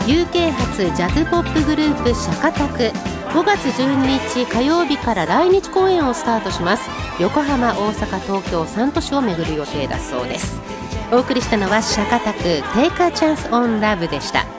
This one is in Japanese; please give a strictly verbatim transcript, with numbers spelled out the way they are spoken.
ユーケー 発ジャズポップグループシャカタク、ごがつじゅうににち火曜日から来日公演をスタートします。横浜、大阪、東京さん都市を巡る予定だそうです。お送りしたのはシャカタク Take a Chance on Love でした。